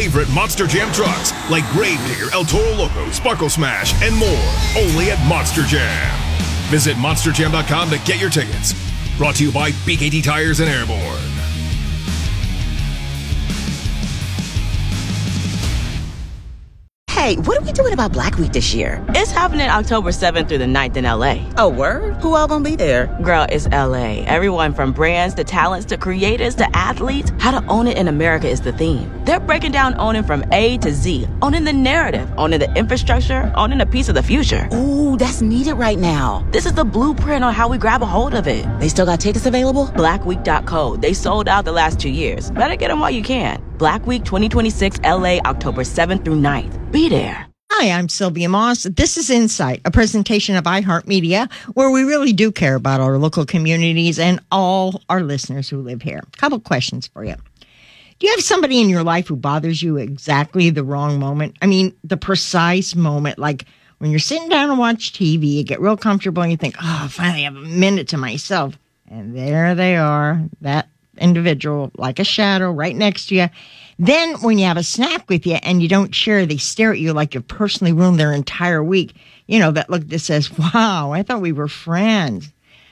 favorite Monster Jam trucks like Gravedigger, El Toro Loco, Sparkle Smash, and more. Only at Monster Jam. Visit monsterjam.com to get your tickets. Brought to you by BKT Tires and Airborne. Hey, what are we doing about Black Week this year? It's happening October 7th through the 9th in LA. Oh, word? Who all gonna be there? Girl, it's LA. Everyone from brands to talents to creators to athletes. How to own it in America is the theme. They're breaking down owning from A to Z. Owning the narrative, owning the infrastructure, owning a piece of the future. Ooh, that's needed right now. This is the blueprint on how we grab a hold of it. They still got tickets available? Blackweek.co. They sold out the last 2 years. Better get them while you can. Black Week 2026 LA, October 7th through 9th. Be there. Hi, I'm Sylvia Moss. This is Insight, a presentation of iHeartMedia, where we really do care about our local communities and all our listeners who live here. A couple questions for you. Do you have somebody in your life who bothers you exactly the wrong moment? I mean, the precise moment, like when you're sitting down to watch TV, you get real comfortable and you think, oh, finally I have a minute to myself. And there they are, that individual, like a shadow right next to you. Then when you have a snack with you and you don't share, they stare at you like you've personally ruined their entire week. You know, that look that says, wow, I thought we were friends.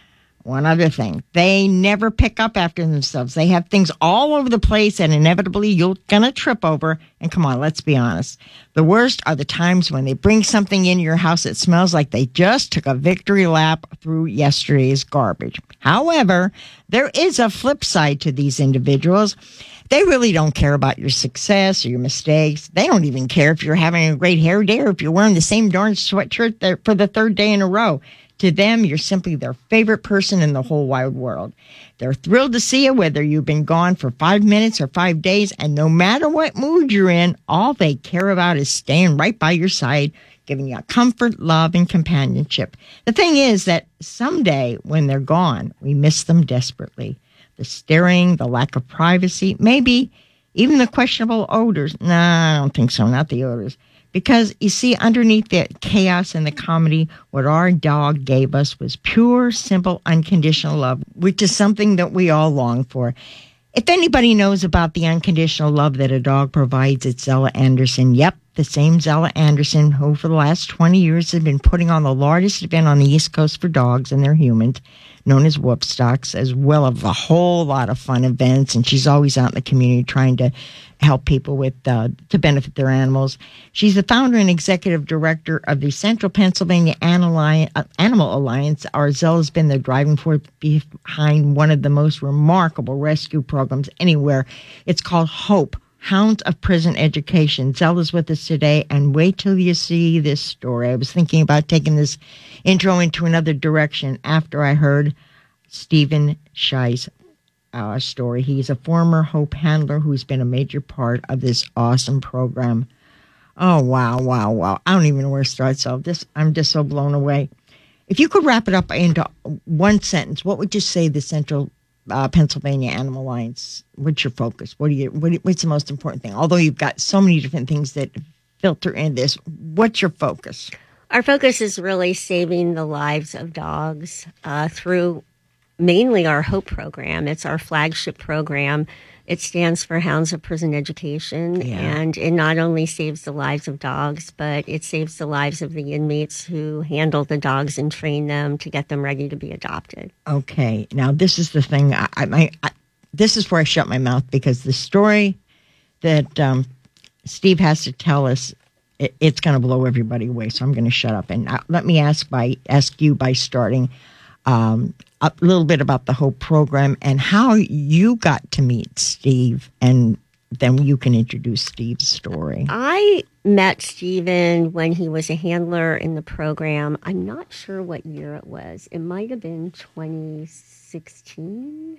One other thing, they never pick up after themselves. They have things all over the place and inevitably you're going to trip over. And come on, let's be honest. The worst are the times when they bring something in your house that smells like they just took a victory lap through yesterday's garbage. However, there is a flip side to these individuals. They really don't care about your success or your mistakes. They don't even care if you're having a great hair day or if you're wearing the same darn sweatshirt for the third day in a row. To them, you're simply their favorite person in the whole wide world. They're thrilled to see you, whether you've been gone for 5 minutes or 5 days. And no matter what mood you're in, all they care about is staying right by your side, giving you comfort, love, and companionship. The thing is that someday when they're gone, we miss them desperately. The staring, the lack of privacy, maybe even the questionable odors. Nah, I don't think so, not the odors. Because, you see, underneath the chaos and the comedy, what our dog gave us was pure, simple, unconditional love, which is something that we all long for. If anybody knows about the unconditional love that a dog provides, it's Zella Anderson. Yep, the same Zella Anderson who for the last 20 years has been putting on the largest event on the East Coast for dogs and their humans, known as Woofstocks, as well as a whole lot of fun events. And she's always out in the community trying to help people with to benefit their animals. She's the founder and executive director of the Central Pennsylvania Animal Alliance. Zella's been the driving force behind one of the most remarkable rescue programs anywhere. It's called HOPE, Hounds of Prison Education. Zella's with us today, and wait till you see this story. I was thinking about taking this intro into another direction after I heard Stephen Scheiss story. He's a former Hope handler who's been a major part of this awesome program. Oh, wow. I don't even know where to start. So I'm just so blown away. If you could wrap it up into one sentence, what would you say the Central Pennsylvania Animal Alliance, what's your focus? What's the most important thing? Although you've got so many different things that filter in this, what's your focus? Our focus is really saving the lives of dogs through mainly our HOPE program. It's our flagship program. It stands for Hounds of Prison Education, and it not only saves the lives of dogs, but it saves the lives of the inmates who handle the dogs and train them to get them ready to be adopted. Okay, now this is the thing. This is where I shut my mouth, because the story that Steve has to tell us, it's going to blow everybody away. So I'm going to shut up and let me ask you by starting a little bit about the HOPE program and how you got to meet Steve, and then you can introduce Steve's story. I met Steven when he was a handler in the program. I'm not sure what year it was. It might have been 2016,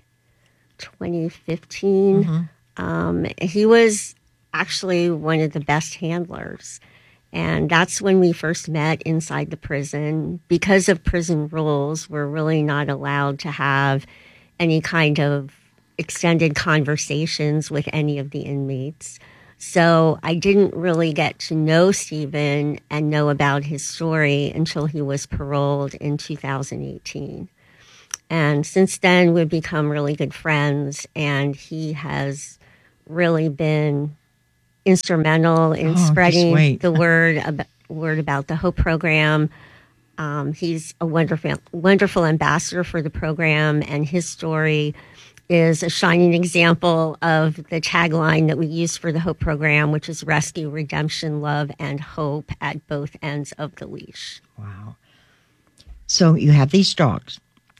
2015. Mm-hmm. He was actually one of the best handlers. And that's when we first met inside the prison. Because of prison rules, we're really not allowed to have any kind of extended conversations with any of the inmates. So I didn't really get to know Stephen and know about his story until he was paroled in 2018. And since then, we've become really good friends, and he has really been instrumental in just spreading wait. the word about the Hope program. He's a wonderful ambassador for the program, and his story is a shining example of the tagline that we use for the Hope program, which is rescue, redemption, love, and hope at both ends of the leash. Wow. So you have these dogs.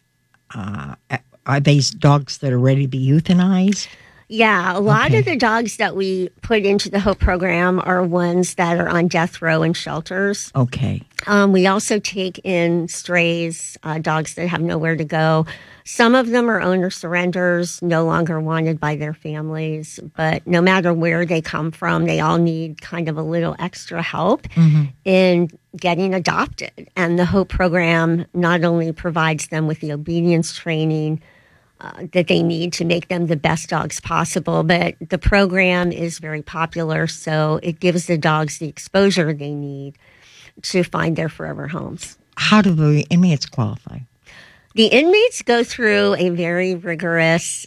Are these dogs that are ready to be euthanized? Yeah, a lot Okay. of the dogs that we put into the Hope program are ones that are on death row in shelters. Okay. We also take in strays, dogs that have nowhere to go. Some of them are owner surrenders, no longer wanted by their families. But no matter where they come from, they all need kind of a little extra help in getting adopted. And the Hope program not only provides them with the obedience training that they need to make them the best dogs possible, but the program is very popular, so it gives the dogs the exposure they need to find their forever homes. How do the inmates qualify? The inmates go through a very rigorous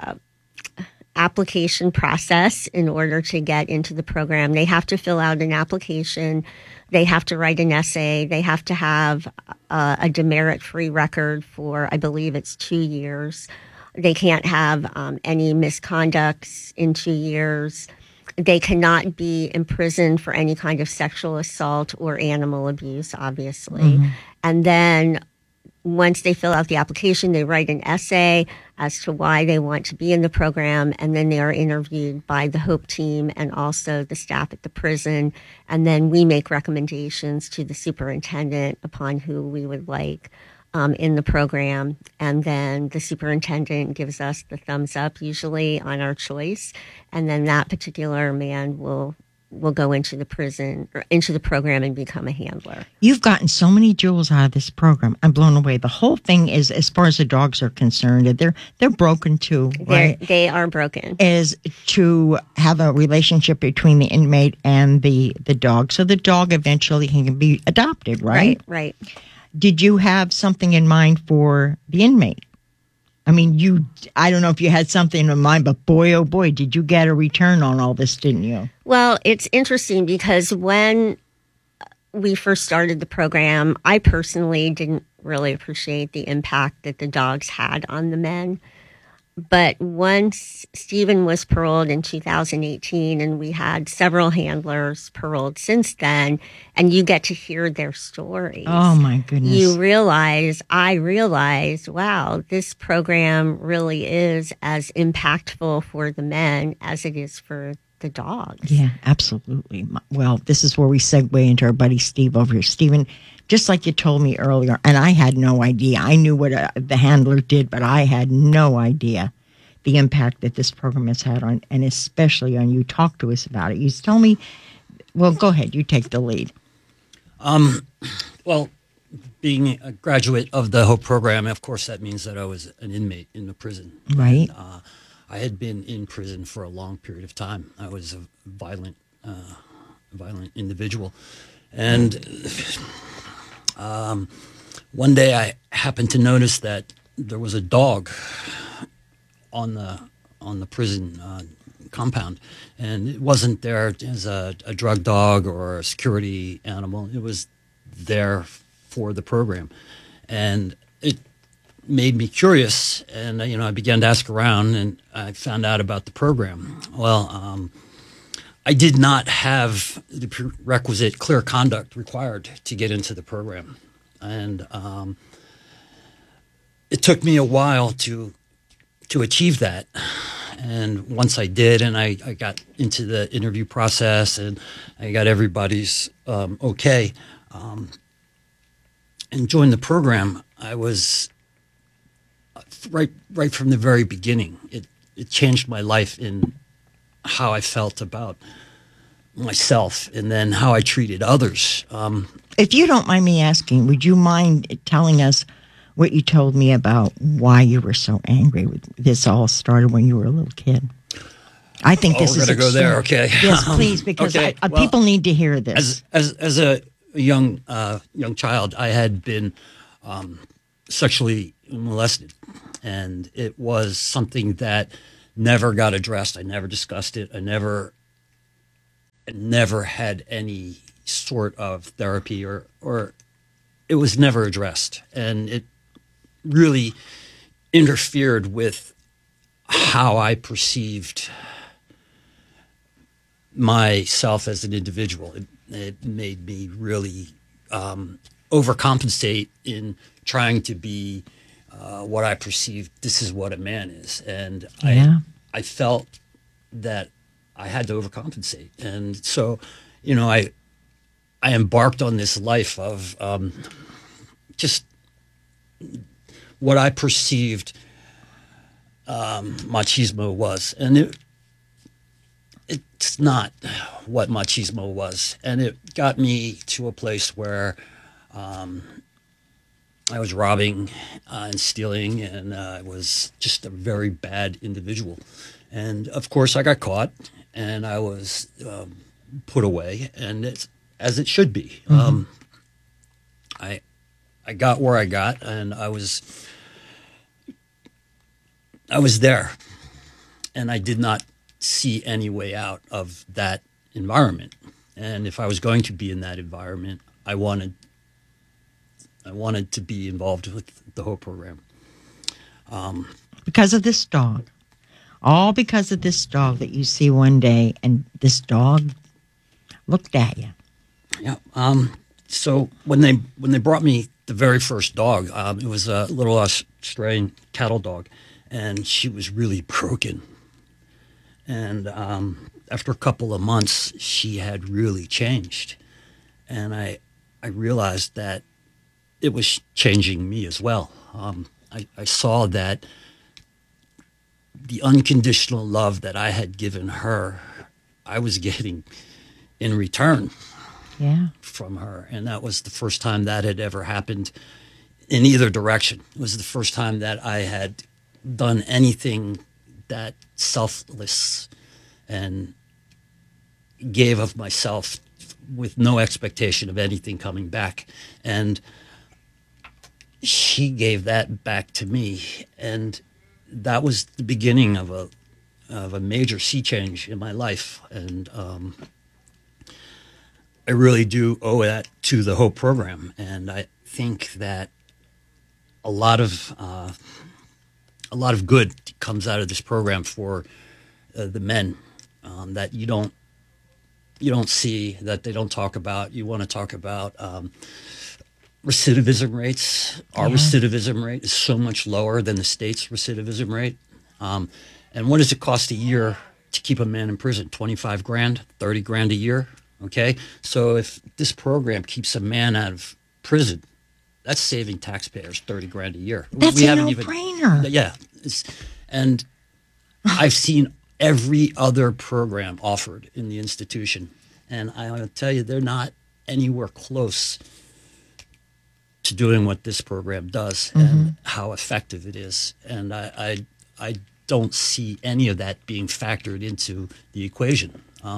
application process in order to get into the program. They have to fill out an application. They have to write an essay. They have to have a demerit-free record for, I believe it's 2 years. They can't have any misconducts in 2 years. They cannot be imprisoned for any kind of sexual assault or animal abuse, obviously. And then once they fill out the application, they write an essay as to why they want to be in the program, and then they are interviewed by the Hope team and also the staff at the prison. And then we make recommendations to the superintendent upon who we would like in the program. And then the superintendent gives us the thumbs up, usually on our choice. And then that particular man will go into the prison or into the program and become a handler. You've gotten so many jewels out of this program. I'm blown away. The whole thing is, as far as the dogs are concerned, they're broken too, right? They are broken. Is to have a relationship between the inmate and the dog, so the dog eventually can be adopted, right? Right. Did you have something in mind for the inmate? I mean, I don't know if you had something in mind, but boy, oh boy, did you get a return on all this, didn't you? Well, it's interesting because when we first started the program, I personally didn't really appreciate the impact that the dogs had on the men. But once Stephen was paroled in 2018, and we had several handlers paroled since then, and you get to hear their stories. Oh, my goodness. I realized, wow, this program really is as impactful for the men as it is for the dogs. Yeah, absolutely. Well, this is where we segue into our buddy Steve over here. Stephen, just like you told me earlier, and I had no idea. I knew what the handler did, but I had no idea the impact that this program has had on, and especially on you. Talk to us about it. You tell me. Well, go ahead. You take the lead. Well, being a graduate of the Hope program, of course, that means that I was an inmate in the prison. Right. And, I had been in prison for a long period of time. I was a violent individual, and one day I happened to notice that there was a dog on the prison compound, and it wasn't there as a drug dog or a security animal. It was there for the program, and it made me curious, and I began to ask around, and I found out about the program. Well, I did not have the prerequisite clear conduct required to get into the program, and it took me a while to achieve that. And once I did, and I got into the interview process, and I got everybody's okay, and joined the program, I was right from the very beginning. It changed my life in how I felt about myself, and then how I treated others. If you don't mind me asking, would you mind telling us what you told me about why you were so angry? This all started when you were a little kid. I think this we're is gonna go there, okay? Yes, please, because Okay, well, people need to hear this. As a young child, I had been sexually molested, and it was something that never got addressed. I never discussed it. I never never had any sort of therapy or it was never addressed. And it really interfered with how I perceived myself as an individual. It made me really overcompensate in trying to be what I perceived this is what a man is. And I felt that I had to overcompensate. And so, I embarked on this life of just what I perceived machismo was. And it's not what machismo was. And it got me to a place where I was robbing and stealing, and I was just a very bad individual. And of course, I got caught, and I was put away, and it's as it should be. I got where I got, and I was there, and I did not see any way out of that environment. And if I was going to be in that environment, I wanted to be involved with the Hope program. Because of this dog. All because of this dog that you see one day, and this dog looked at you. Yeah. So when they brought me the very first dog, it was a little Australian cattle dog, and she was really broken. And after a couple of months, she had really changed, and I realized that it was changing me as well. I saw that the unconditional love that I had given her, I was getting in return from her. And that was the first time that had ever happened in either direction. It was the first time that I had done anything that selfless and gave of myself with no expectation of anything coming back. And she gave that back to me, and that was the beginning of a major sea change in my life. And I really do owe that to the Hope program, and I think that a lot of good comes out of this program for the men that you don't see, that they don't talk about. You want to talk about recidivism rates. Our recidivism rate is so much lower than the state's recidivism rate. And what does it cost a year to keep a man in prison? $25,000, $30,000 a year. Okay. So if this program keeps a man out of prison, that's saving taxpayers $30,000 a year. That's a no-brainer. Yeah. And I've seen every other program offered in the institution. And I want to tell you, they're not anywhere close to doing what this program does and how effective it is. And I don't see any of that being factored into the equation.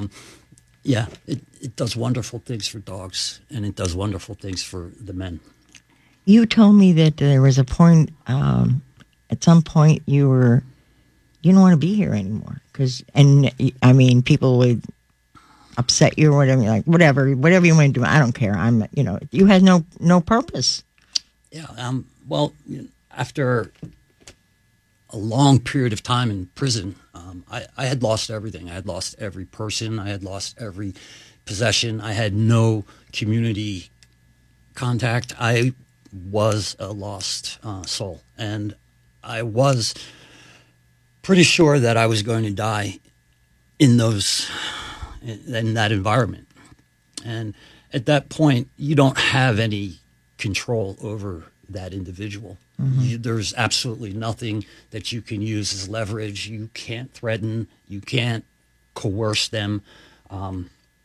It does wonderful things for dogs, and it does wonderful things for the men. You told me that there was a point, at some point you didn't want to be here anymore. People would upset you or whatever, like whatever you want to do, I don't care. You had no purpose. Yeah. Well, after a long period of time in prison, I had lost everything. I had lost every person. I had lost every possession. I had no community contact. I was a lost soul, and I was pretty sure that I was going to die in that environment. And at that point, you don't have any control over that individual. There's absolutely nothing that you can use as leverage. You can't threaten. You can't coerce them. I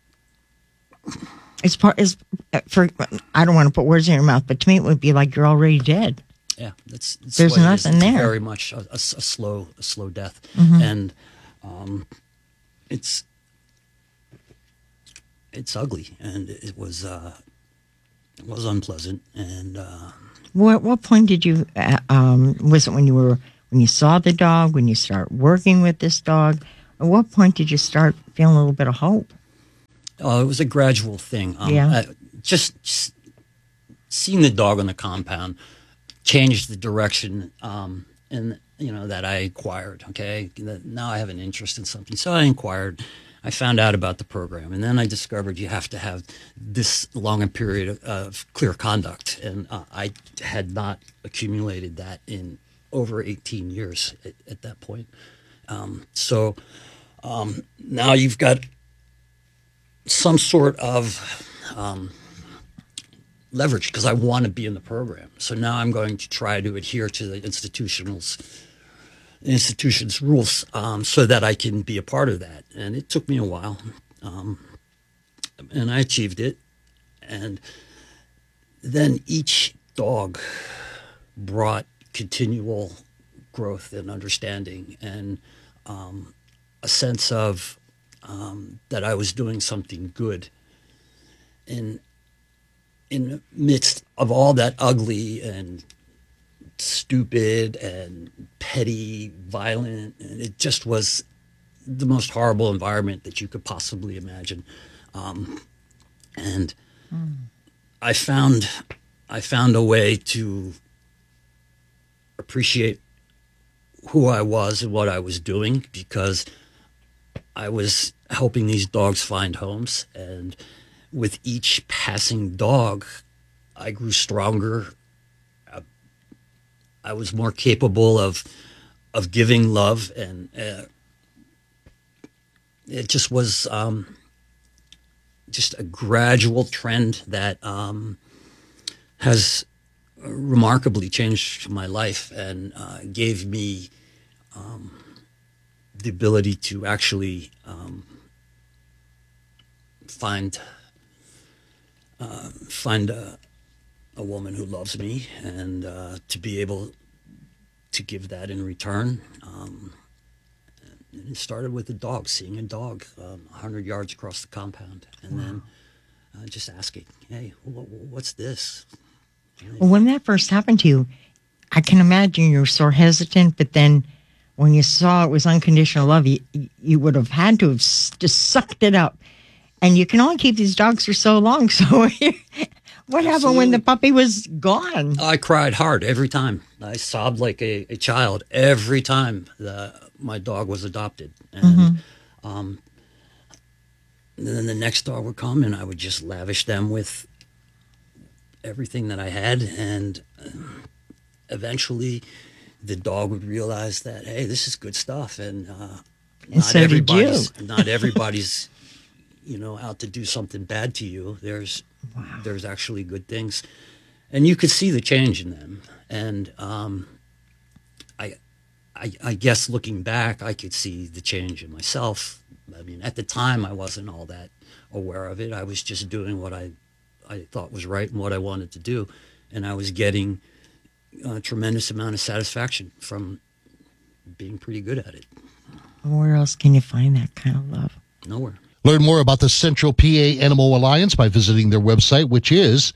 don't want to put words in your mouth, but to me it would be like you're already dead. Yeah, there's nothing there. Very much a slow death, and it's ugly, and it was unpleasant. And what point did you? Was it when you saw the dog? When you start working with this dog? At what point did you start feeling a little bit of hope? It was a gradual thing. Just seeing the dog on the compound changed the direction, that I acquired. Okay, now I have an interest in something, so I inquired. I found out about the program, and then I discovered you have to have this long a period of clear conduct, and I had not accumulated that in over 18 years at that point. So now you've got some sort of leverage because I want to be in the program. So now I'm going to try to adhere to the institution's rules so that I can be a part of that. And it took me a while, and I achieved it. And then each dog brought continual growth and understanding and a sense of that I was doing something good in the midst of all that ugly and stupid and petty, violent, and it just was the most horrible environment that you could possibly imagine. And I found a way to appreciate who I was and what I was doing because I was helping these dogs find homes, and with each passing dog, I grew stronger. I was more capable of giving love, and it just was just a gradual trend that has remarkably changed my life and gave me the ability to actually find a woman who loves me and to be able to give that in return. And it started with a dog, seeing a dog 100 yards across the compound, and then just asking, hey, what's this? Well, when that first happened to you, I can imagine you were so hesitant, but then when you saw it was unconditional love, you would have had to have just sucked it up. And you can only keep these dogs for so long. So what happened when the puppy was gone? I cried hard every time. I sobbed like a child every time my dog was adopted. And then the next dog would come, and I would just lavish them with everything that I had. And eventually the dog would realize that, hey, this is good stuff. And not everybody's out to do something bad to you. There's actually good things, and you could see the change in them. And I guess looking back, I could see the change in myself. I mean, at the time, I wasn't all that aware of it. I was just doing what I thought was right and what I wanted to do, and I was getting a tremendous amount of satisfaction from being pretty good at it. Where else can you find that kind of love? Nowhere. Learn more about the Central PA Animal Alliance by visiting their website, which is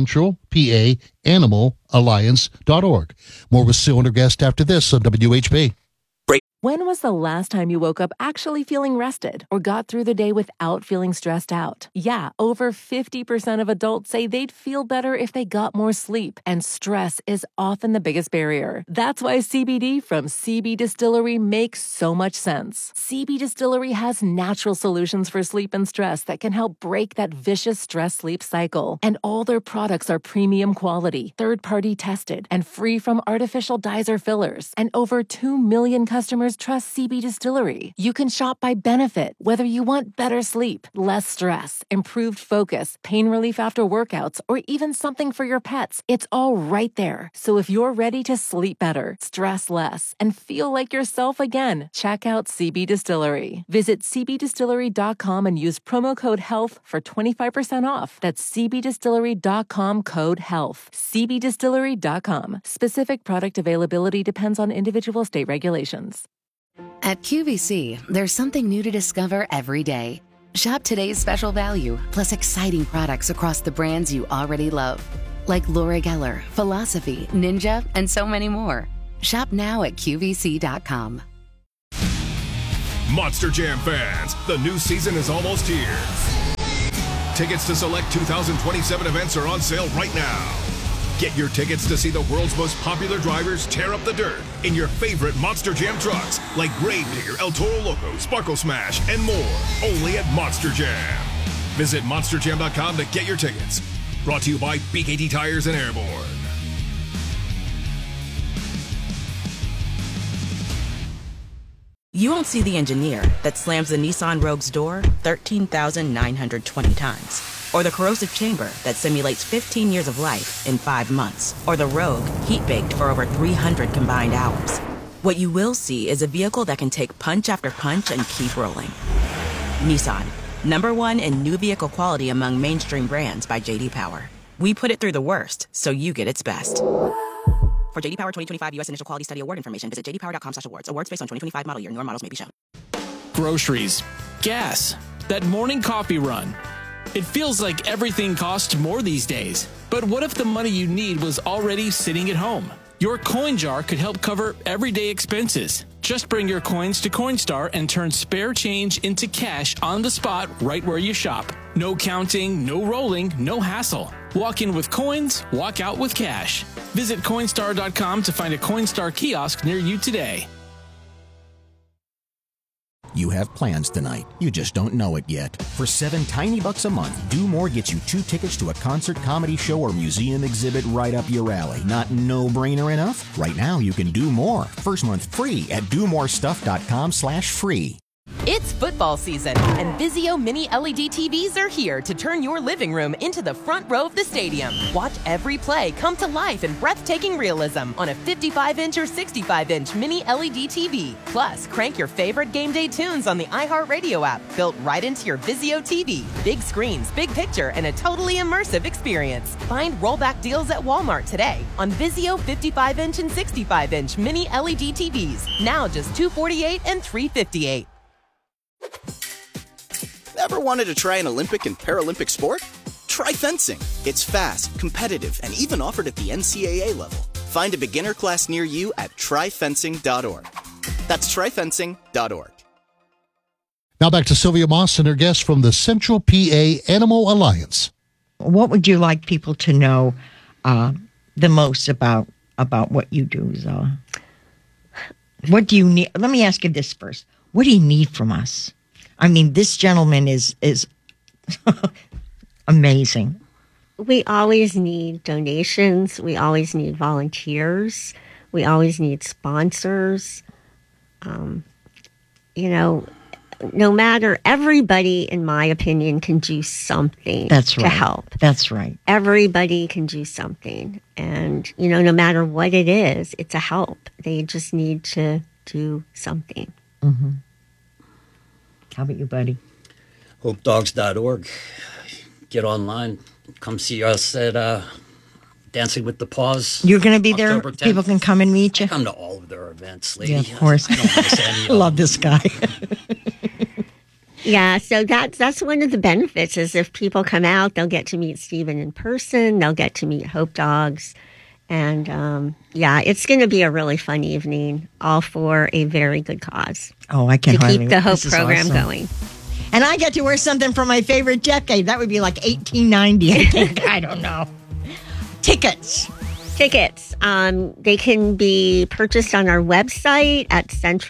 centralpaanimalalliance.org. More with Cylinder Guest after this on WHB. When was the last time you woke up actually feeling rested or got through the day without feeling stressed out? Yeah, over 50% of adults say they'd feel better if they got more sleep, and stress is often the biggest barrier. That's why CBD from CB Distillery makes so much sense. CB Distillery has natural solutions for sleep and stress that can help break that vicious stress-sleep cycle. And all their products are premium quality, third-party tested, and free from artificial dyes or fillers. And over 2 million customers trust CB Distillery. You can shop by benefit, whether you want better sleep, less stress, improved focus, pain relief after workouts, or even something for your pets. It's all right there. So if you're ready to sleep better, stress less, and feel like yourself again, check out CB Distillery. Visit cbdistillery.com and use promo code HEALTH for 25% off. That's cbdistillery.com, code HEALTH. cbdistillery.com. Specific product availability depends on individual state regulations. At QVC, there's something new to discover every day. Shop today's special value, plus exciting products across the brands you already love, like Laura Geller, Philosophy, Ninja, and so many more. Shop now at QVC.com. Monster Jam fans, the new season is almost here. Tickets to select 2027 events are on sale right now. Get your tickets to see the world's most popular drivers tear up the dirt in your favorite Monster Jam trucks like Grave Digger, El Toro Loco, Sparkle Smash, and more, only at Monster Jam. Visit monsterjam.com to get your tickets. Brought to you by BKT Tires and Airborne. You won't see the engineer that slams the Nissan Rogue's door 13,920 times. Or the corrosive chamber that simulates 15 years of life in 5 months. Or the Rogue heat-baked for over 300 combined hours. What you will see is a vehicle that can take punch after punch and keep rolling. Nissan, #1 in new vehicle quality among mainstream brands by J.D. Power. We put it through the worst, so you get its best. For J.D. Power 2025 U.S. Initial Quality Study Award information, visit jdpower.com/awards. Awards based on 2025 model year. Newer models may be shown. Groceries, gas, that morning coffee run. It feels like everything costs more these days. But what if the money you need was already sitting at home? Your coin jar could help cover everyday expenses. Just bring your coins to Coinstar and turn spare change into cash on the spot right where you shop. No counting, no rolling, no hassle. Walk in with coins, walk out with cash. Visit Coinstar.com to find a Coinstar kiosk near you today. You have plans tonight. You just don't know it yet. For $7 tiny a month, Do More gets you 2 tickets to a concert, comedy show, or museum exhibit right up your alley. Not no-brainer enough? Right now, you can do more. First month free at domorestuff.com/free. It's football season, and Vizio Mini LED TVs are here to turn your living room into the front row of the stadium. Watch every play come to life in breathtaking realism on a 55-inch or 65-inch Mini LED TV. Plus, crank your favorite game day tunes on the iHeartRadio app, built right into your Vizio TV. Big screens, big picture, and a totally immersive experience. Find rollback deals at Walmart today on Vizio 55-inch and 65-inch Mini LED TVs. Now just $248 and $358. Ever wanted to try an Olympic and Paralympic sport? Try fencing. It's fast, competitive, and even offered at the NCAA level. Find a beginner class near you at tryfencing.org. That's tryfencing.org. Now back to Sylvia Moss and her guest from the Central PA Animal Alliance. What would you like people to know the most about what you do, Zoa? What do you need? Let me ask you this first. What do you need from us? I mean, this gentleman is amazing. We always need donations. We always need volunteers. We always need sponsors. No matter, everybody, in my opinion, can do something to help. That's right. Everybody can do something. And, no matter what it is, it's a help. They just need to do something. Mm-hmm. How about you, buddy? HopeDogs.org. Get online. Come see us at Dancing with the Paws. You're going to be there? October 10th. People can come and meet you? I come to all of their events, lady. Yeah, of course. I don't miss any Love this guy. Yeah, so that's one of the benefits is if people come out, they'll get to meet Stephen in person. They'll get to meet Hope Dogs. And, it's going to be a really fun evening, all for a very good cause. Oh, I can to keep the Hope program going. And I get to wear something from my favorite decade. That would be like 1890, I think. I don't know. Tickets. They can be purchased on our website at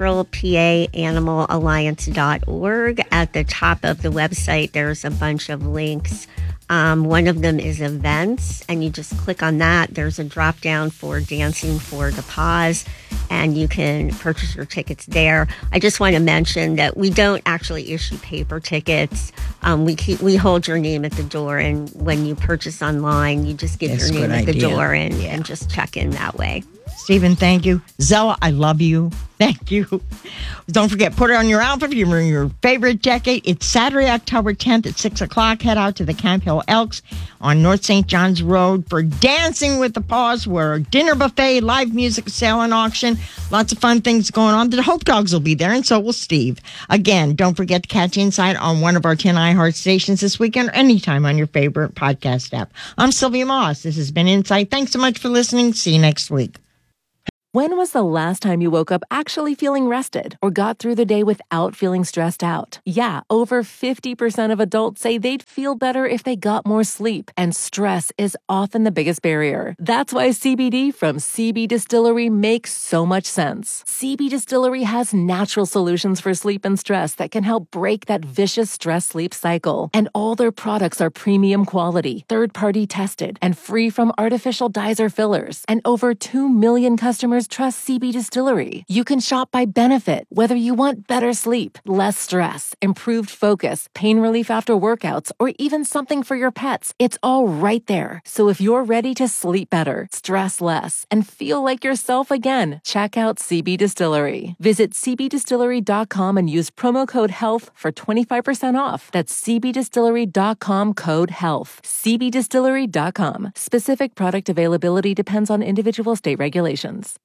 centralpaanimalalliance.org. At the top of the website, there's a bunch of links. One of them is events, and you just click on that. There's a drop down for Dancing for the Paws, and you can purchase your tickets there. I just want to mention that we don't actually issue paper tickets. We hold your name at the door, and when you purchase online, you just give your name at the door and just check in that way. Stephen, thank you. Zoa, I love you. Thank you. Don't forget, put it on your outfit if you're in your favorite decade. It's Saturday, October 10th at 6 o'clock. Head out to the Camp Hill Elks on North St. John's Road for Dancing with the Paws, where dinner buffet, live music, sale and auction, lots of fun things going on. The Hope Dogs will be there, and so will Steve. Again, don't forget to catch Insight on one of our 10 iHeart stations this weekend or anytime on your favorite podcast app. I'm Sylvia Moss. This has been Insight. Thanks so much for listening. See you next week. When was the last time you woke up actually feeling rested or got through the day without feeling stressed out? Yeah, over 50% of adults say they'd feel better if they got more sleep, and stress is often the biggest barrier. That's why CBD from CB Distillery makes so much sense. CB Distillery has natural solutions for sleep and stress that can help break that vicious stress-sleep cycle. And all their products are premium quality, third-party tested, and free from artificial dyes or fillers. And over 2 million customers trust CB Distillery. You can shop by benefit, whether you want better sleep, less stress, improved focus, pain relief after workouts, or even something for your pets. It's all right there. So if you're ready to sleep better, stress less, and feel like yourself again, check out CB Distillery. Visit cbdistillery.com and use promo code HEALTH for 25% off. That's cbdistillery.com, code HEALTH. cbdistillery.com. Specific product availability depends on individual state regulations.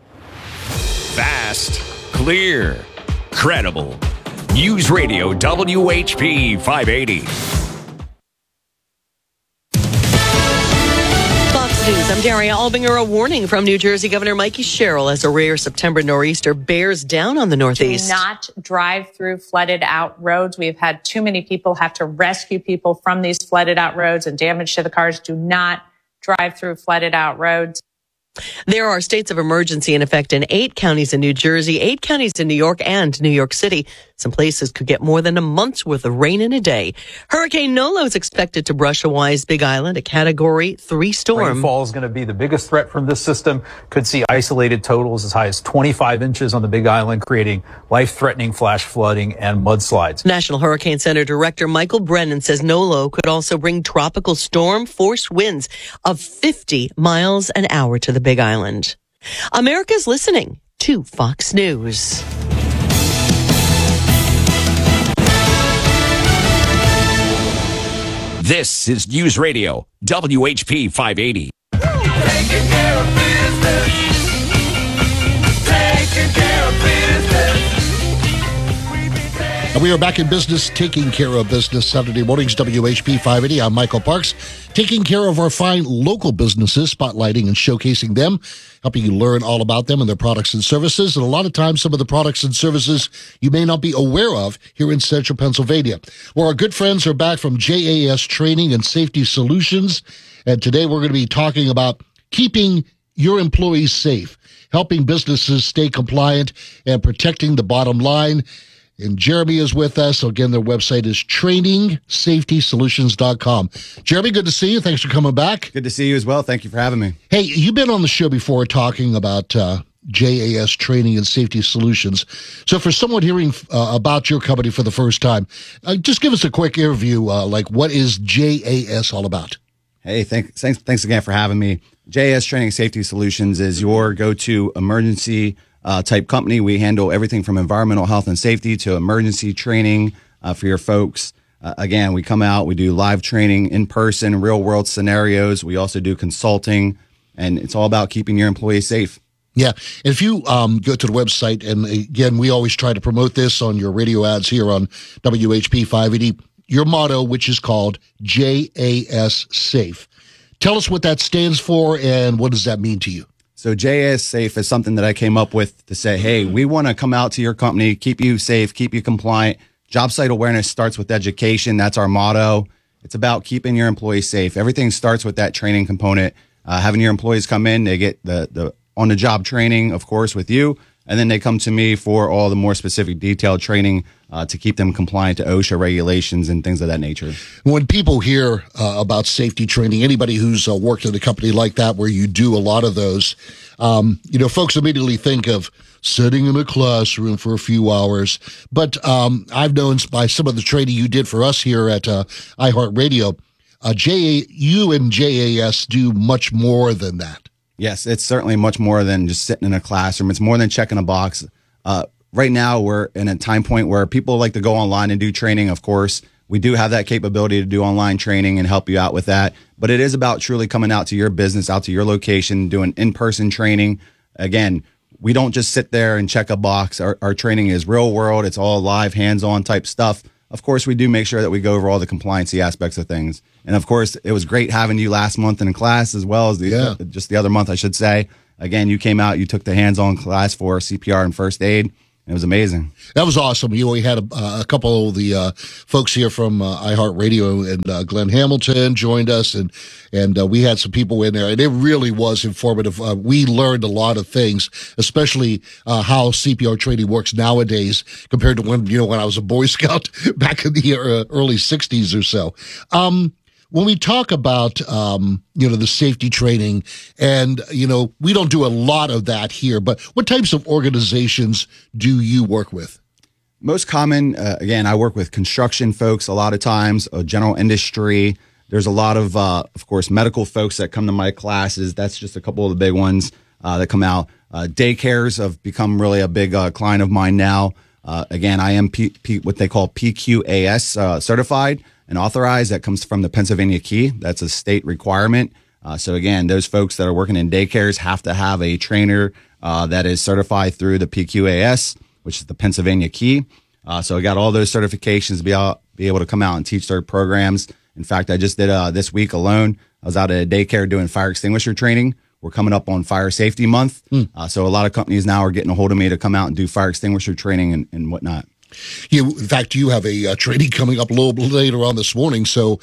Fast, clear, credible. News Radio WHP 580. Fox News, I'm Daria Albinger. A warning from New Jersey Governor Mikey Sherrill as a rare September nor'easter bears down on the Northeast. Do not drive through flooded out roads. We've had too many people have to rescue people from these flooded out roads and damage to the cars. Do not drive through flooded out roads. There are states of emergency in effect in 8 counties in New Jersey, 8 counties in New York, and New York City. Some places could get more than a month's worth of rain in a day. Hurricane Nolo is expected to brush Hawaii's Big Island, a Category 3 storm. Rainfall is going to be the biggest threat from this system. Could see isolated totals as high as 25 inches on the Big Island, creating life-threatening flash flooding and mudslides. National Hurricane Center Director Michael Brennan says Nolo could also bring tropical storm force winds of 50 miles an hour to the Big Island. America's listening to Fox News. This is News Radio WHP 580. Taking care of business. Taking care of business. And we are back in business, taking care of business. Saturday mornings, WHP 580. I'm Michael Parks, taking care of our fine local businesses, spotlighting and showcasing them, helping you learn all about them and their products and services. And a lot of times, some of the products and services you may not be aware of here in central Pennsylvania. Well, our good friends are back from JAS Training and Safety Solutions. And today we're going to be talking about keeping your employees safe, helping businesses stay compliant, and protecting the bottom line. And Jeremy is with us. So again, their website is trainingsafetysolutions.com. Jeremy, good to see you. Thanks for coming back. Good to see you as well. Thank you for having me. Hey, you've been on the show before talking about JAS Training and Safety Solutions. So for someone hearing about your company for the first time, just give us a quick overview. Like, what is JAS all about? Hey, thanks again for having me. JAS Training and Safety Solutions is your go-to emergency type company. We handle everything from environmental health and safety to emergency training for your folks. Again, we come out, we do live training in person, real world scenarios. We also do consulting, and it's all about keeping your employees safe. Yeah. If you go to the website, and again, we always try to promote this on your radio ads here on WHP 580, your motto, which is called JAS Safe. Tell us what that stands for and what does that mean to you? So JAS Safe is something that I came up with to say, hey, we want to come out to your company, keep you safe, keep you compliant. Job site awareness starts with education. That's our motto. It's about keeping your employees safe. Everything starts with that training component. Having your employees come in, they get the on-the-job training, of course, with you, and then they come to me for all the more specific detailed training to keep them compliant to OSHA regulations and things of that nature. When people hear about safety training, anybody who's worked at a company like that where you do a lot of those, folks immediately think of sitting in a classroom for a few hours. But I've known by some of the training you did for us here at iHeartRadio, you and JAS do much more than that. Yes, it's certainly much more than just sitting in a classroom. It's more than checking a box. Right now, we're in a time point where people like to go online and do training, of course. We do have that capability to do online training and help you out with that. But it is about truly coming out to your business, out to your location, doing in-person training. Again, we don't just sit there and check a box. Our training is real world. It's all live, hands-on type stuff. Of course, we do make sure that we go over all the compliancy aspects of things. And of course, it was great having you last month in class as well as just the other month, I should say. again, you came out, you took the hands-on class for CPR and first aid. It was amazing. That was awesome. We had a couple of the folks here from iHeartRadio, and Glenn Hamilton joined us, and we had some people in there, and it really was informative. We learned a lot of things, especially how CPR training works nowadays compared to when I was a Boy Scout back in the early 60s or so. When we talk about, the safety training, and, we don't do a lot of that here, but what types of organizations do you work with? Most common, again, I work with construction folks a lot of times, general industry. There's a lot of course, medical folks that come to my classes. That's just a couple of the big ones that come out. Daycares have become really a big client of mine now. Again, I am what they call PQAS certified and authorized. That comes from the Pennsylvania Key. That's a state requirement. So again, those folks that are working in daycares have to have a trainer that is certified through the PQAS, which is the Pennsylvania Key. So I got all those certifications to be able to come out and teach their programs. In fact, I just did this week alone. I was out at a daycare doing fire extinguisher training. We're coming up on Fire Safety Month. So a lot of companies now are getting a hold of me to come out and do fire extinguisher training and whatnot. In fact, you have a training coming up a little bit later on this morning, so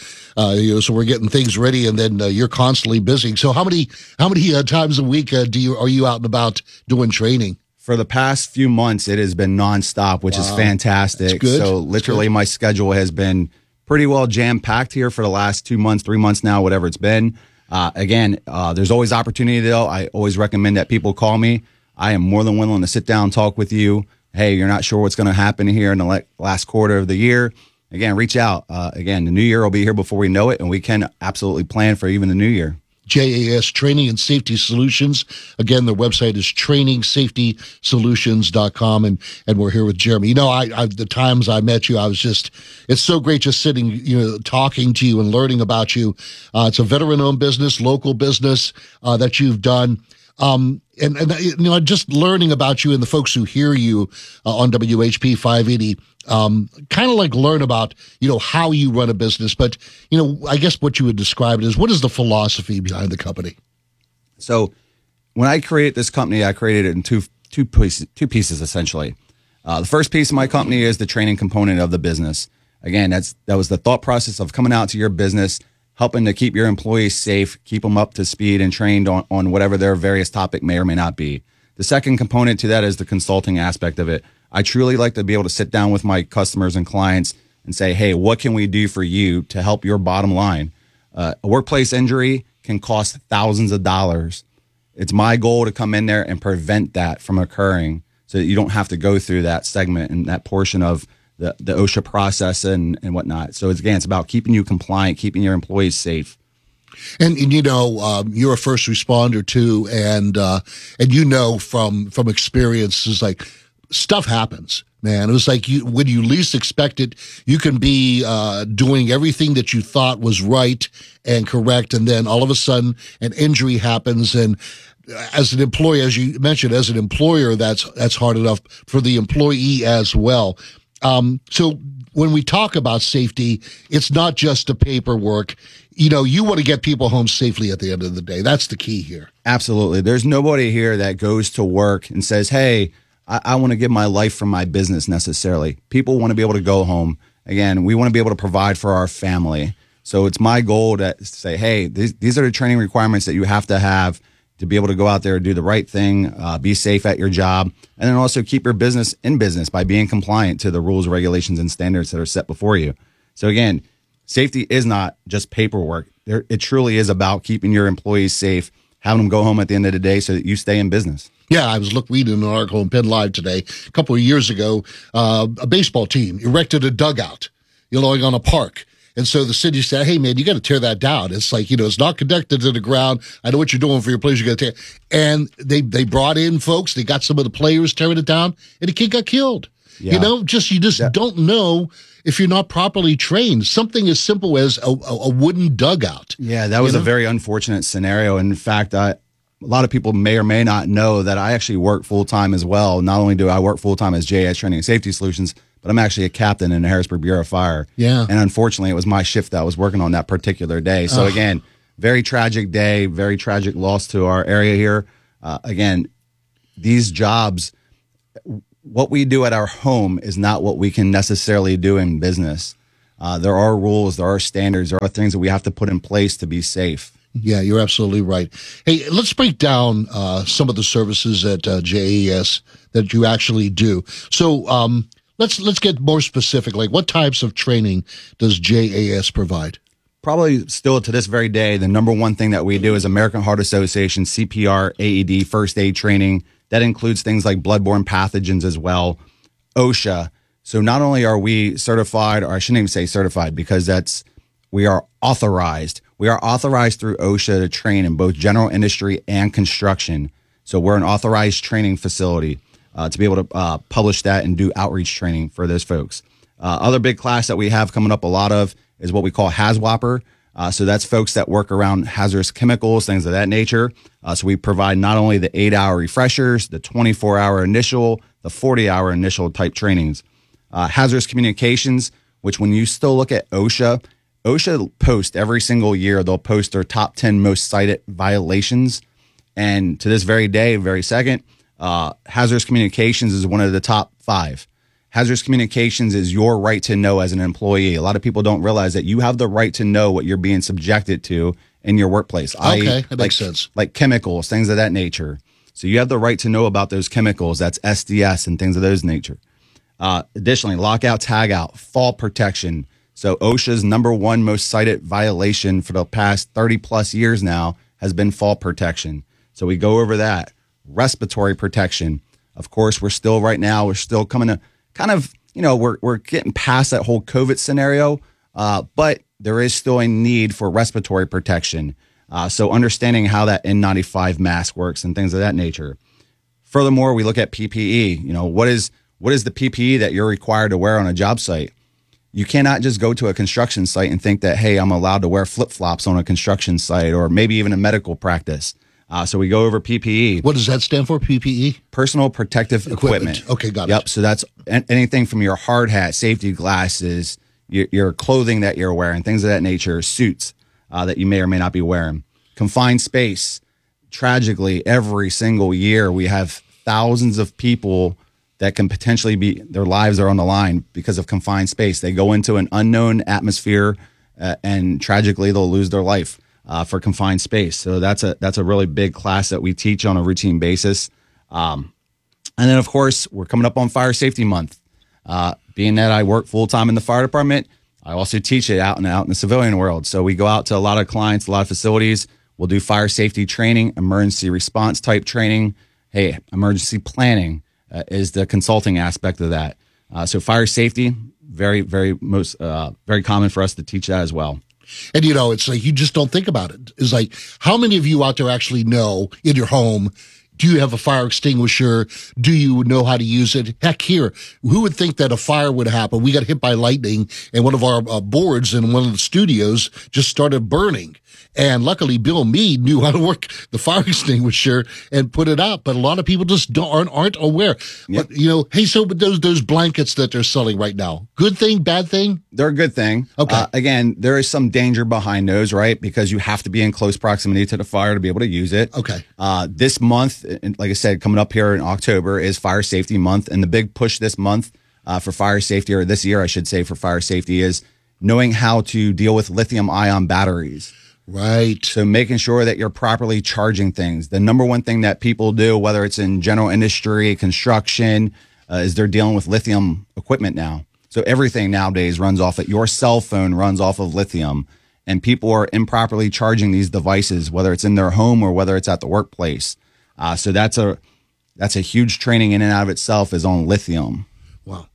so we're getting things ready, and then you're constantly busy. So how many times a week are you out and about doing training? For the past few months, it has been nonstop, which is fantastic. That's good. So literally, my schedule has been pretty well jam packed here for the last 2 months, 3 months now, whatever it's been. Again, there's always opportunity though. I always recommend that people call me. I am more than willing to sit down and talk with you. Hey, you're not sure what's going to happen here in the last quarter of the year. Again, reach out. Again, the new year will be here before we know it, and we can absolutely plan for even the new year. JAS Training and Safety Solutions. Again, their website is trainingsafetysolutions.com, and we're here with Jeremy. I the times I met you, it's so great just sitting, talking to you and learning about you. It's a veteran-owned business, local business that you've done. And just learning about you and the folks who hear you on WHP 580, kind of like learn about, how you run a business. But, I guess what you would describe it as, what is the philosophy behind the company? So when I created this company, I created it in two pieces, essentially. The first piece of my company is the training component of the business. Again, that was the thought process of coming out to your business, helping to keep your employees safe, keep them up to speed and trained on whatever their various topic may or may not be. The second component to that is the consulting aspect of it. I truly like to be able to sit down with my customers and clients and say, hey, what can we do for you to help your bottom line? A workplace injury can cost thousands of dollars. It's my goal to come in there and prevent that from occurring so that you don't have to go through that segment and that portion of the OSHA process and whatnot. So it's about keeping you compliant, keeping your employees safe. And you're a first responder too, and from experience, it's like stuff happens, man. It was like when you least expect it, you can be doing everything that you thought was right and correct, and then all of a sudden an injury happens. And as an employee, as you mentioned, as an employer, that's hard enough for the employee as well. So when we talk about safety, it's not just the paperwork. You want to get people home safely at the end of the day. That's the key here. Absolutely. There's nobody here that goes to work and says, hey, I want to give my life for my business necessarily. People want to be able to go home. Again, we want to be able to provide for our family. So it's my goal to say, hey, these are the training requirements that you have to be able to go out there and do the right thing, be safe at your job, and then also keep your business in business by being compliant to the rules, regulations, and standards that are set before you. So again, safety is not just paperwork. It truly is about keeping your employees safe, having them go home at the end of the day so that you stay in business. Yeah, I was reading an article in Penn Live today. A couple of years ago, a baseball team erected a dugout, on a park. And so the city said, hey, man, you got to tear that down. It's like, it's not connected to the ground. I know what you're doing for your players. You got to tear. And they brought in folks. They got some of the players tearing it down, and the kid got killed. Yeah. You just don't know if you're not properly trained. Something as simple as a wooden dugout. Yeah, that was a very unfortunate scenario. In fact, a lot of people may or may not know that I actually work full-time as well. Not only do I work full-time as JAS Training and Safety Solutions, but I'm actually a captain in the Harrisburg Bureau of Fire. Yeah. And unfortunately, it was my shift that I was working on that particular day. So again, very tragic day, very tragic loss to our area here. Again, these jobs, what we do at our home is not what we can necessarily do in business. There are rules, there are standards, there are things that we have to put in place to be safe. Yeah, you're absolutely right. Hey, let's break down some of the services at JAS that you actually do. So let's get more specific. Like, what types of training does JAS provide? Probably still to this very day, the number one thing that we do is American Heart Association, CPR, AED, first aid training. That includes things like bloodborne pathogens as well, OSHA. So not only are we certified, or I shouldn't even say certified, because we are authorized. We are authorized through OSHA to train in both general industry and construction. So we're an authorized training facility to be able to publish that and do outreach training for those folks. Other big class that we have coming up a lot of is what we call HAZWOPER. So that's folks that work around hazardous chemicals, things of that nature. So we provide not only the 8-hour refreshers, the 24-hour initial, the 40-hour initial type trainings. Hazardous communications, which when you still look at OSHA posts every single year, they'll post their top 10 most cited violations. And to this very day, very second, hazardous communications is one of the top 5. Hazardous communications is your right to know as an employee. A lot of people don't realize that you have the right to know what you're being subjected to in your workplace. Okay, that makes sense. Like chemicals, things of that nature. So you have the right to know about those chemicals. That's SDS and things of those nature. Additionally, lockout, tagout, fall protection. So OSHA's number one most cited violation for the past 30 plus years now has been fall protection. So we go over that. Respiratory protection. Of course, we're still coming to kind of, we're getting past that whole COVID scenario, but there is still a need for respiratory protection. So understanding how that N95 mask works and things of that nature. Furthermore, we look at PPE. What is the PPE that you're required to wear on a job site? You cannot just go to a construction site and think that, hey, I'm allowed to wear flip-flops on a construction site or maybe even a medical practice. So we go over PPE. What does that stand for, PPE? Personal protective equipment. Okay, got it. Yep, so that's anything from your hard hat, safety glasses, your clothing that you're wearing, things of that nature, suits that you may or may not be wearing. Confined space. Tragically, every single year we have thousands of people that can potentially their lives are on the line because of confined space. They go into an unknown atmosphere and tragically they'll lose their life for confined space. So that's a really big class that we teach on a routine basis. And then of course we're coming up on Fire Safety Month. Being that I work full time in the fire department, I also teach it out in the civilian world. So we go out to a lot of clients, a lot of facilities. We'll do fire safety training, emergency response type training. Hey, emergency planning is the consulting aspect of that. So fire safety, very, very very common for us to teach that as well. And it's like you just don't think about it. It's like, how many of you out there actually know in your home, do you have a fire extinguisher? Do you know how to use it? Heck, here, who would think that a fire would happen? We got hit by lightning and one of our boards in one of the studios just started burning. And luckily, Bill Meade knew how to work the fire extinguisher and put it out. But a lot of people just aren't aware. Yep. But, hey, so those blankets that they're selling right now, good thing, bad thing? They're a good thing. Okay. Again, there is some danger behind those, right? Because you have to be in close proximity to the fire to be able to use it. Okay. This month, like I said, coming up here in October is Fire Safety Month. And the big push this month for fire safety, or this year, I should say, for fire safety is knowing how to deal with lithium-ion batteries. Right. So making sure that you're properly charging things. The number one thing that people do, whether it's in general industry, construction, is they're dealing with lithium equipment now. So everything nowadays runs off it. Your cell phone runs off of lithium, and people are improperly charging these devices, whether it's in their home or whether it's at the workplace. So that's a huge training in and out of itself is on lithium. Wow.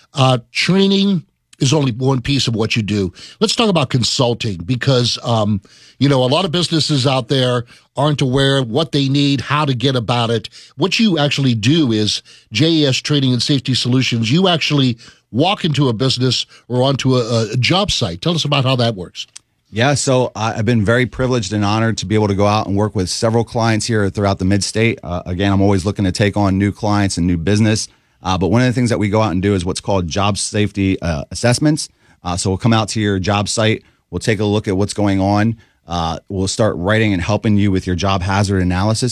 Training is only one piece of what you do. Let's talk about consulting because, a lot of businesses out there aren't aware of what they need, how to get about it. What you actually do is JAS Training and Safety Solutions. You actually walk into a business or onto a job site. Tell us about how that works. Yeah, so I've been very privileged and honored to be able to go out and work with several clients here throughout the mid-state. Again, I'm always looking to take on new clients and new business. But one of the things that we go out and do is what's called job safety assessments. So we'll come out to your job site. We'll take a look at what's going on. We'll start writing and helping you with your job hazard analysis.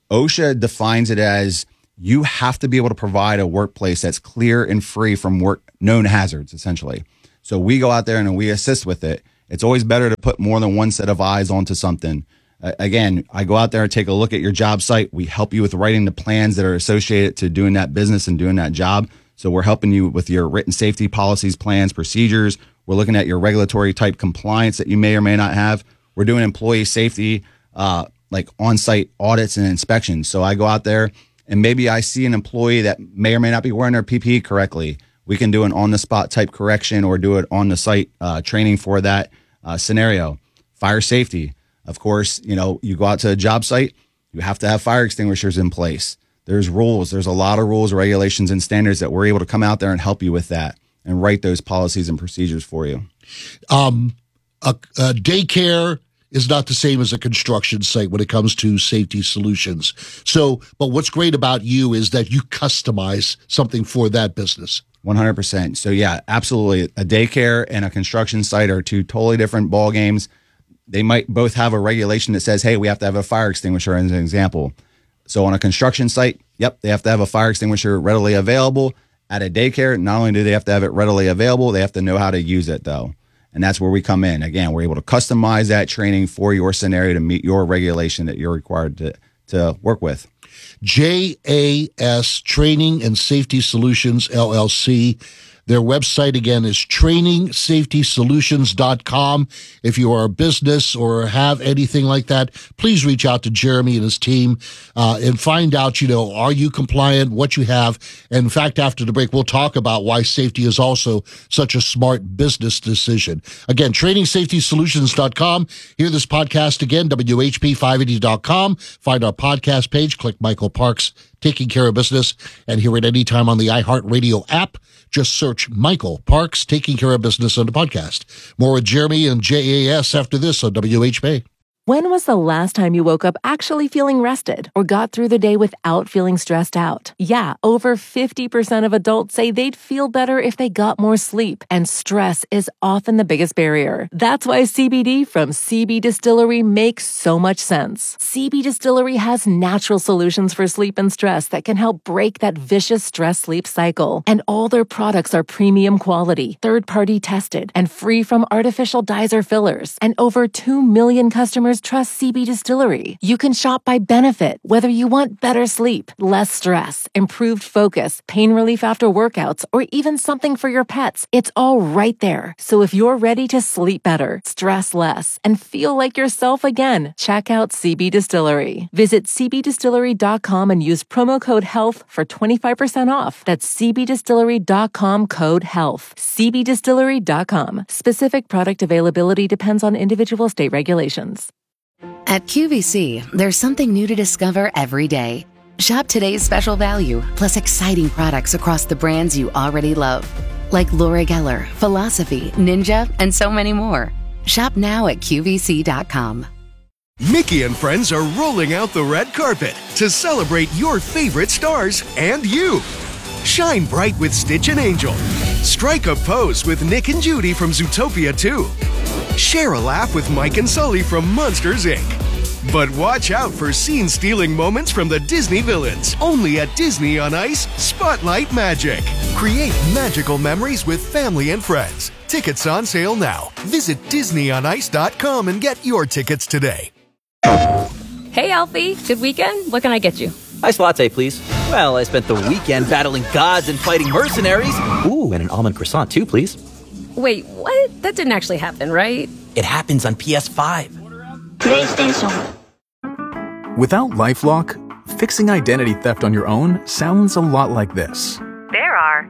OSHA defines it as you have to be able to provide a workplace that's clear and free from known hazards, essentially. So we go out there and we assist with it. It's always better to put more than one set of eyes onto something. Again, I go out there and take a look at your job site. We help you with writing the plans that are associated to doing that business and doing that job. So we're helping you with your written safety policies, plans, procedures. We're looking at your regulatory type compliance that you may or may not have. We're doing employee safety, like on-site audits and inspections. So I go out there and maybe I see an employee that may or may not be wearing their PPE correctly. We can do an on-the-spot type correction or do it on-the-site training for that scenario. Fire safety. Of course, you go out to a job site, you have to have fire extinguishers in place. There's rules. There's a lot of rules, regulations, and standards that we're able to come out there and help you with that and write those policies and procedures for you. A daycare is not the same as a construction site when it comes to safety solutions. So, but what's great about you is that you customize something for that business. 100%. So yeah, absolutely. A daycare and a construction site are two totally different ball games. They might both have a regulation that says, hey, we have to have a fire extinguisher as an example. So on a construction site, yep, they have to have a fire extinguisher readily available. At a daycare, not only do they have to have it readily available, they have to know how to use it though. And that's where we come in. Again, we're able to customize that training for your scenario to meet your regulation that you're required to work with. JAS Training and Safety Solutions, LLC. Their website, again, is trainingsafetysolutions.com. If you are a business or have anything like that, please reach out to Jeremy and his team and find out, are you compliant, what you have. And in fact, after the break, we'll talk about why safety is also such a smart business decision. Again, trainingsafetysolutions.com. Hear this podcast again, WHP580.com. Find our podcast page, click Michael Parks, Taking Care of Business, and hear it anytime on the iHeartRadio app. Just search Michael Parks, Taking Care of Business on the podcast. More with Jeremy and JAS after this on WHP. When was the last time you woke up actually feeling rested or got through the day without feeling stressed out? Yeah, over 50% of adults say they'd feel better if they got more sleep, and stress is often the biggest barrier. That's why CBD from CB Distillery makes so much sense. CB Distillery has natural solutions for sleep and stress that can help break that vicious stress-sleep cycle. And all their products are premium quality, third-party tested, and free from artificial dyes or fillers. And over 2 million customers trust CB Distillery. You can shop by benefit, whether you want better sleep, less stress, improved focus, pain relief after workouts, or even something for your pets. It's all right there. So if you're ready to sleep better, stress less, and feel like yourself again, check out CB Distillery. Visit cbdistillery.com and use promo code HEALTH for 25% off. That's cbdistillery.com code HEALTH. cbdistillery.com. Specific product availability depends on individual state regulations. At QVC, there's something new to discover every day. Shop today's special value, plus exciting products across the brands you already love. Like Laura Geller, Philosophy, Ninja, and so many more. Shop now at QVC.com. Mickey and friends are rolling out the red carpet to celebrate your favorite stars and you. Shine bright with Stitch and Angel. Strike a pose with Nick and Judy from Zootopia 2. Share a laugh with Mike and Sully from Monsters, Inc. But watch out for scene-stealing moments from the Disney villains. Only at Disney on Ice, Spotlight Magic. Create magical memories with family and friends. Tickets on sale now. Visit DisneyOnIce.com and get your tickets today. Hey, Alfie. Good weekend? What can I get you? Iced latte, please. Well, I spent the weekend battling gods and fighting mercenaries. Ooh, and an almond croissant, too, please. Wait, what? That didn't actually happen, right? It happens on PS5. PlayStation. Without LifeLock, fixing identity theft on your own sounds a lot like this. There are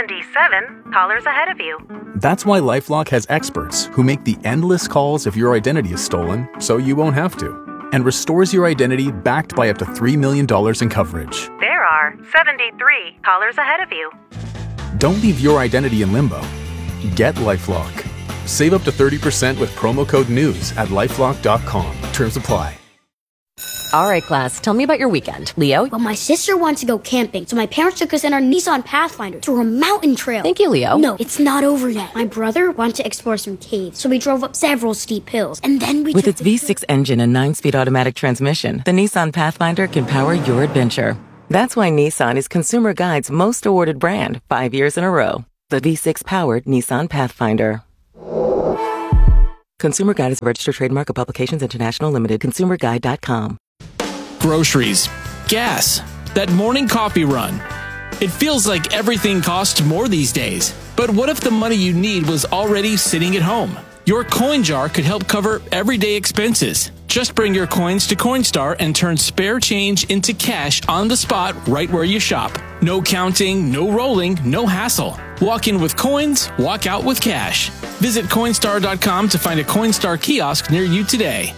77 callers ahead of you. That's why LifeLock has experts who make the endless calls if your identity is stolen, so you won't have to, and restores your identity backed by up to $3 million in coverage. There are 73 callers ahead of you. Don't leave your identity in limbo. Get LifeLock. Save up to 30% with promo code NEWS at LifeLock.com. Terms apply. All right, class, tell me about your weekend. Leo? Well, my sister wants to go camping, so my parents took us in our Nissan Pathfinder through a mountain trail. Thank you, Leo. No, it's not over yet. My brother wanted to explore some caves, so we drove up several steep hills, and then we With its V6 engine and 9-speed automatic transmission, the Nissan Pathfinder can power your adventure. That's why Nissan is Consumer Guide's most awarded brand 5 years in a row. The V6-powered Nissan Pathfinder. Consumer Guide is a registered trademark of Publications International Limited. ConsumerGuide.com. Groceries, gas, that morning coffee run. It feels like everything costs more these days. But what if the money you need was already sitting at home? Your coin jar could help cover everyday expenses. Just bring your coins to Coinstar and turn spare change into cash on the spot right where you shop. No counting, no rolling, no hassle. Walk in with coins, walk out with cash. Visit Coinstar.com to find a Coinstar kiosk near you today.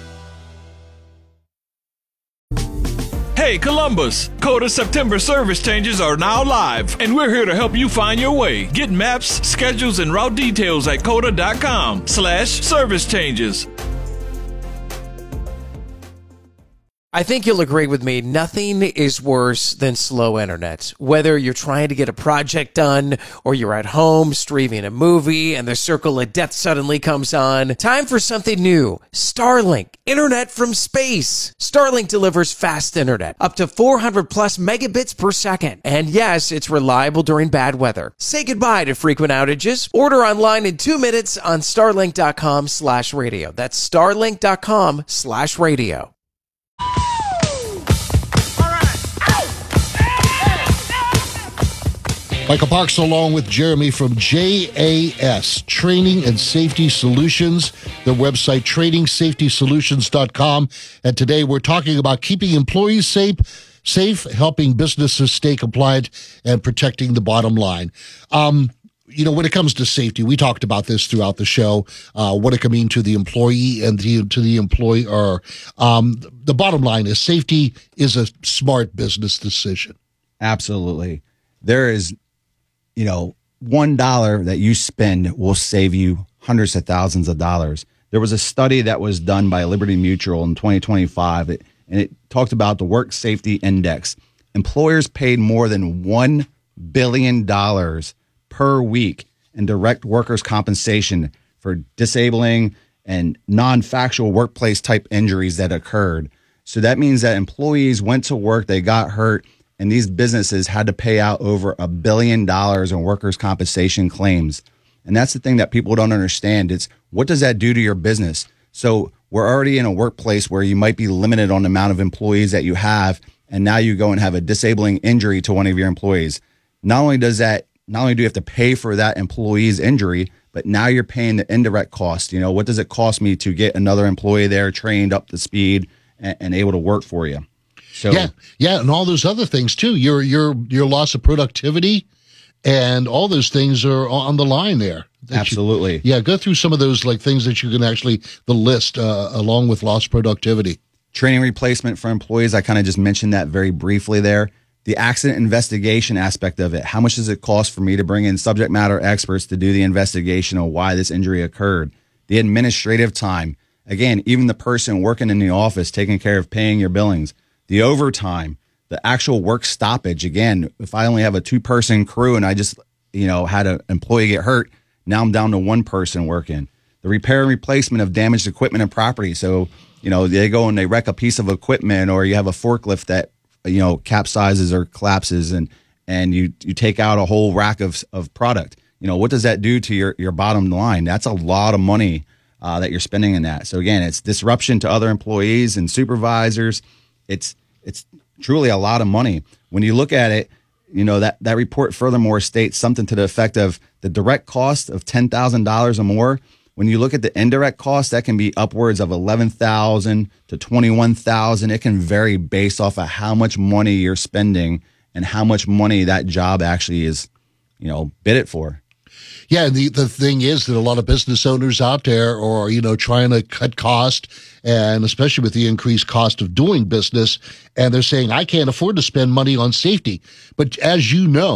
Hey Columbus, Coda September service changes are now live, and we're here to help you find your way. Get maps, schedules, and route details at coda.com/service changes. I think you'll agree with me, nothing is worse than slow internet. Whether you're trying to get a project done or you're at home streaming a movie and the circle of death suddenly comes on, time for something new. Starlink, internet from space. Starlink delivers fast internet, up to 400 plus megabits per second. And yes, it's reliable during bad weather. Say goodbye to frequent outages. Order online in 2 minutes on starlink.com/radio. That's starlink.com/radio. Michael Parks along with Jeremy from JAS, Training and Safety Solutions, their website, trainingsafetysolutions.com. And today we're talking about keeping employees safe, helping businesses stay compliant, and protecting the bottom line. When it comes to safety, we talked about this throughout the show, what it can mean to the employee and to the employer. The bottom line is safety is a smart business decision. Absolutely. There is, $1 that you spend will save you hundreds of thousands of dollars. There was a study that was done by Liberty Mutual in 2025, and it talked about the Work Safety Index. Employers paid more than $1 billion per week in direct workers' compensation for disabling and non-factual workplace type injuries that occurred. So that means that employees went to work, they got hurt, and these businesses had to pay out over $1 billion in workers' compensation claims. And that's the thing that people don't understand. It's what does that do to your business? So we're already in a workplace where you might be limited on the amount of employees that you have, and now you go and have a disabling injury to one of your employees. Not only do you have to pay for that employee's injury, but now you're paying the indirect cost. What does it cost me to get another employee there trained up to speed and able to work for you? So yeah, and all those other things too. Your loss of productivity and all those things are on the line there. Absolutely. Go through some of those things that you can the list along with lost productivity. Training replacement for employees. I kind of just mentioned that very briefly there. The accident investigation aspect of it. How much does it cost for me to bring in subject matter experts to do the investigation of why this injury occurred? The administrative time. Again, even the person working in the office taking care of paying your billings. The overtime, the actual work stoppage. Again, if I only have a 2-person crew and I just, had an employee get hurt, now I'm down to 1 person working. The repair and replacement of damaged equipment and property. So, they go and they wreck a piece of equipment, or you have a forklift that, capsizes or collapses and you take out a whole rack of product. What does that do to your bottom line? That's a lot of money that you're spending in that. So again, it's disruption to other employees and supervisors. It's truly a lot of money. When you look at it, that report furthermore states something to the effect of the direct cost of $10,000 or more. When you look at the indirect cost, that can be upwards of $11,000 to $21,000. It can vary based off of how much money you're spending and how much money that job actually is, bid it for. Yeah, the thing is that a lot of business owners out there are, trying to cut cost, and especially with the increased cost of doing business, and they're saying, I can't afford to spend money on safety. But as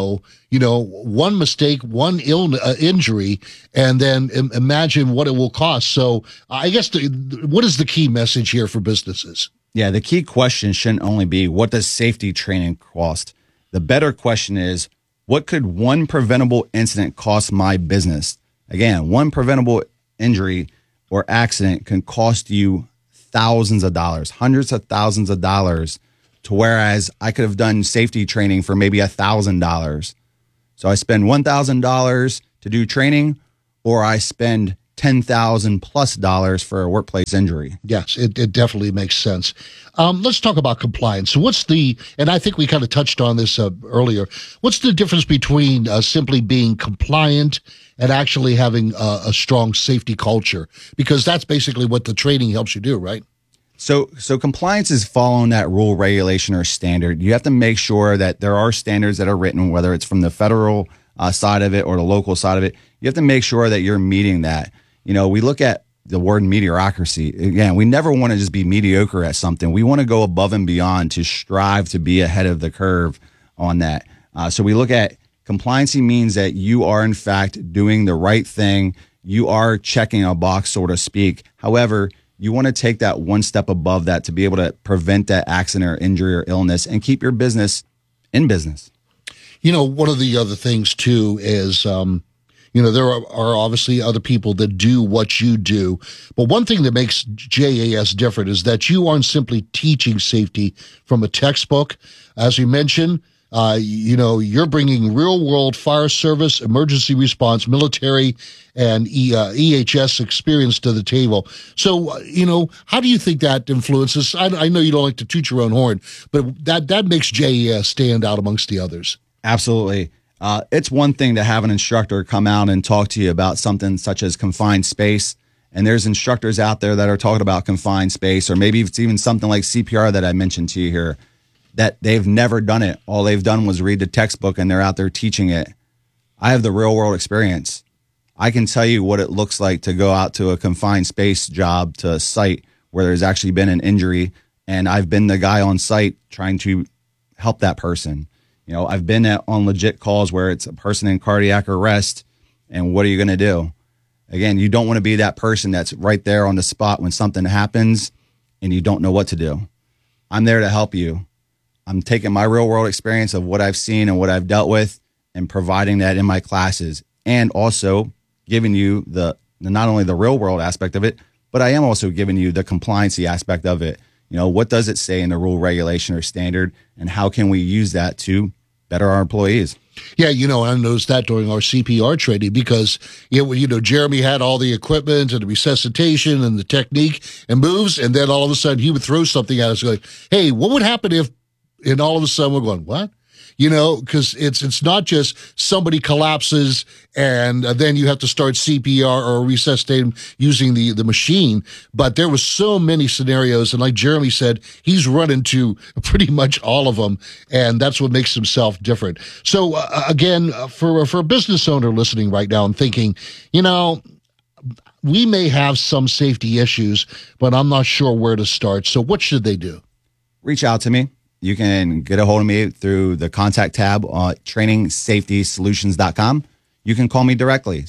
one mistake, one injury, and then imagine what it will cost. So I guess what is the key message here for businesses? Yeah, the key question shouldn't only be, what does safety training cost? The better question is, what could one preventable incident cost my business? Again, one preventable injury or accident can cost you thousands of dollars, hundreds of thousands of dollars, to whereas I could have done safety training for maybe $1,000. So I spend $1,000 to do training, or I spend $10,000 plus for a workplace injury. Yes, it definitely makes sense. Let's talk about compliance. So and I think we kind of touched on this earlier, what's the difference between simply being compliant and actually having a strong safety culture? Because that's basically what the training helps you do, right? So compliance is following that rule, regulation, or standard. You have to make sure that there are standards that are written, whether it's from the federal side of it or the local side of it. You have to make sure that you're meeting that. You know, we look at the word mediocrity. Again, we never want to just be mediocre at something. We want to go above and beyond to strive to be ahead of the curve on that. So we look at compliancy means that you are, in fact, doing the right thing. You are checking a box, so to speak. However, you want to take that one step above that to be able to prevent that accident or injury or illness and keep your business in business. You know, one of the other things, too, is, there are obviously other people that do what you do. But one thing that makes JAS different is that you aren't simply teaching safety from a textbook. As you mentioned, you're bringing real-world fire service, emergency response, military, and EHS experience to the table. So, how do you think that influences? I know you don't like to toot your own horn, but that makes JAS stand out amongst the others. Absolutely. It's one thing to have an instructor come out and talk to you about something such as confined space. And there's instructors out there that are talking about confined space, or maybe it's even something like CPR that I mentioned to you here, that they've never done it. All they've done was read the textbook and they're out there teaching it. I have the real world experience. I can tell you what it looks like to go out to a confined space job, to a site where there's actually been an injury. And I've been the guy on site trying to help that person. I've been on legit calls where it's a person in cardiac arrest, and what are you going to do? Again, you don't want to be that person that's right there on the spot when something happens and you don't know what to do. I'm there to help you. I'm taking my real world experience of what I've seen and what I've dealt with and providing that in my classes, and also giving you not only the real world aspect of it, but I am also giving you the compliancy aspect of it. What does it say in the rule, regulation, or standard, and how can we use that to better our employees? Yeah, I noticed that during our CPR training because, Jeremy had all the equipment and the resuscitation and the technique and moves, and then all of a sudden he would throw something at us going, hey, what would happen if, and all of a sudden we're going, what? Because it's not just somebody collapses and then you have to start CPR or resuscitate them using the machine. But there was so many scenarios. And like Jeremy said, he's run into pretty much all of them. And that's what makes himself different. So again, for a business owner listening right now and thinking, we may have some safety issues, but I'm not sure where to start. So what should they do? Reach out to me. You can get a hold of me through the contact tab on trainingsafetysolutions.com. You can call me directly,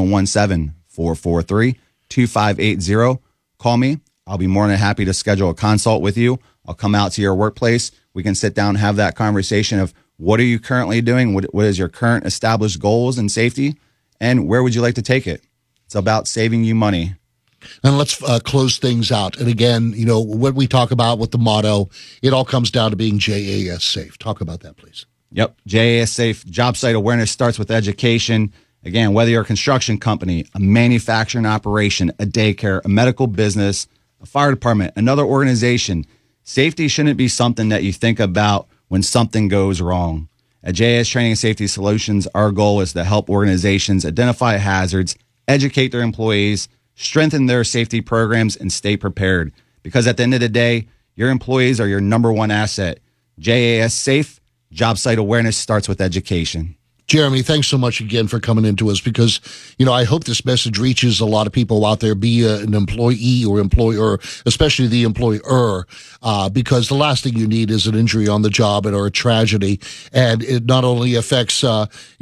717-443-2580. Call me. I'll be more than happy to schedule a consult with you. I'll come out to your workplace. We can sit down and have that conversation of what are you currently doing? What is your current established goals in safety? And where would you like to take it? It's about saving you money. And let's close things out. And again, what we talk about with the motto, it all comes down to being JAS safe. Talk about that, please. Yep. JAS safe. Job site awareness starts with education. Again, whether you're a construction company, a manufacturing operation, a daycare, a medical business, a fire department, another organization, safety shouldn't be something that you think about when something goes wrong. At JAS Training and Safety Solutions, our goal is to help organizations identify hazards, educate their employees, strengthen their safety programs, and stay prepared. Because at the end of the day, your employees are your number one asset. JAS Safe, job site awareness starts with education. Jeremy, thanks so much again for coming into us because, I hope this message reaches a lot of people out there, be an employee or employer, especially the employer, because the last thing you need is an injury on the job or a tragedy. And it not only affects,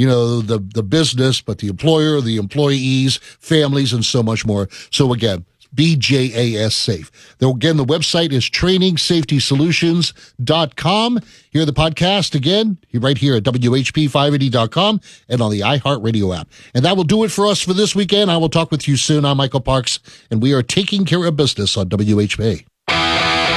the business, but the employer, the employees, families, and so much more. So again, BJAS Safe. Though again, the website is trainingsafetysolutions.com. Hear the podcast again right here at WHP580.com and on the iHeartRadio app. And that will do it for us for this weekend. I will talk with you soon. I'm Michael Parks, and we are taking care of business on WHP.